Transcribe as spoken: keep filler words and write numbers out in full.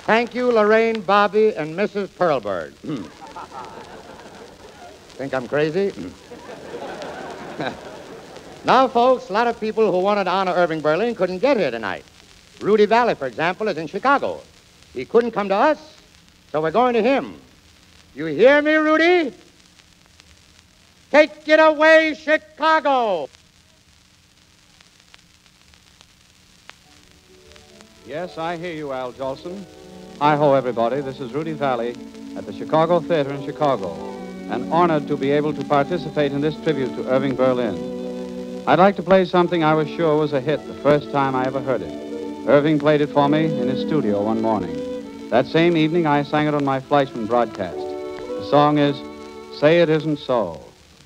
Thank you, Lorraine, Bobby, and Missus Pearlbird. Think I'm crazy? Now, folks, a lot of people who wanted to honor Irving Berlin couldn't get here tonight. Rudy Valley, for example, is in Chicago. He couldn't come to us, so we're going to him. You hear me, Rudy? Take it away, Chicago! Yes, I hear you, Al Jolson. Hi-ho, everybody. This is Rudy Valley at the Chicago Theater in Chicago, and honored to be able to participate in this tribute to Irving Berlin. I'd like to play something I was sure was a hit the first time I ever heard it. Irving played it for me in his studio one morning. That same evening, I sang it on my Fleischman broadcast. The song is Say It Isn't So.